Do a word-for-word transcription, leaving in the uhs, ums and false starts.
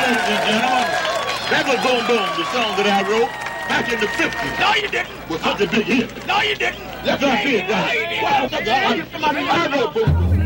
ladies and gentlemen, that was Boom Boom, the song that I wrote back in the fifties. No, you didn't. With such a big hit. No, you didn't. Yes, I did. No, you didn't. Wow, I, I, I wrote Boom Boom.